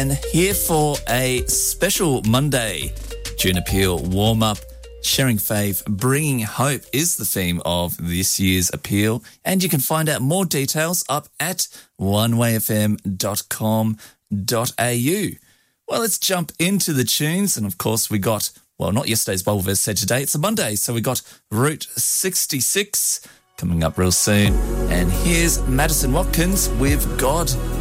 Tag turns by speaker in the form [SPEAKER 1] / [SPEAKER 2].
[SPEAKER 1] And here for a special Monday June Appeal warm-up. Sharing faith, bringing hope is the theme of this year's appeal. And you can find out more details up at onewayfm.com.au. Well, let's jump into the tunes. And of course, we got, well, not yesterday's Bible verse said today, it's a Monday. So we got Route 66 coming up real soon. And here's Madison Watkins with God